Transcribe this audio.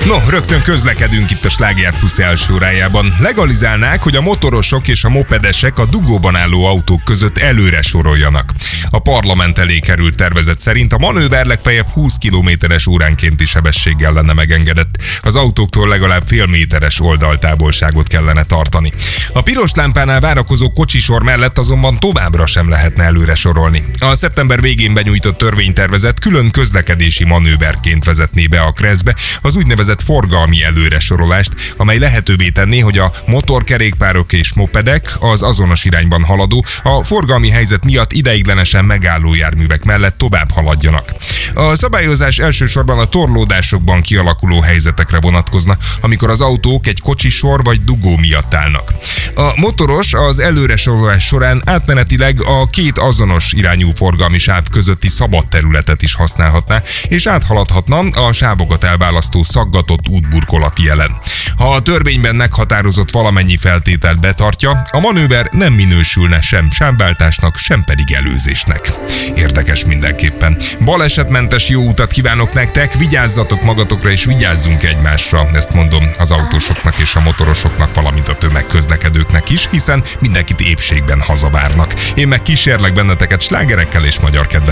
No, rögtön közlekedünk itt a Sláger Plus első órájában. Legalizálnák, hogy a motorosok és a mopedesek a dugóban álló autók között előre soroljanak. A parlament elé került tervezet szerint a manőver legfeljebb 20 km/h óránkénti sebességgel lenne megengedett. Az autóktól legalább fél méteres oldaltávolságot kellene tartani. A piros lámpánál várakozó kocsisor mellett azonban továbbra sem lehetne előre sorolni. A szeptember végén benyújtott törvénytervezet külön közlekedési manőverként vezetné be a KRESZ-be az úgynevezett forgalmi előresorolást, amely lehetővé tenné, hogy a motorkerékpárok és mopedek, az azonos irányban haladó, a forgalmi helyzet miatt ideiglenesen megálló járművek mellett tovább haladjanak. A szabályozás elsősorban a torlódásokban kialakuló helyzetekre vonatkozna, amikor az autók egy kocsisor vagy dugó miatt állnak. A motoros az előresorolás során átmenetileg a két azonos irányú forgalmi sáv közötti szabad területet is használhatná, és áthaladhatna a sávokat elválasztó szaggatott útburkolati jelen. Ha a törvényben meghatározott valamennyi feltételt betartja, a manőver nem minősülne sem sávváltásnak, sem pedig előzésnek. Érdekes mindenképpen. Balesetmentes jó utat kívánok nektek, vigyázzatok magatokra és vigyázzunk egymásra. Ezt mondom az autósoknak és a motorosoknak, valamint a tömegközlekedőknek is, hiszen mindenkit épségben hazavárnak. Én meg kísérlek benneteket slágerekkel és magyar kedvencekkel.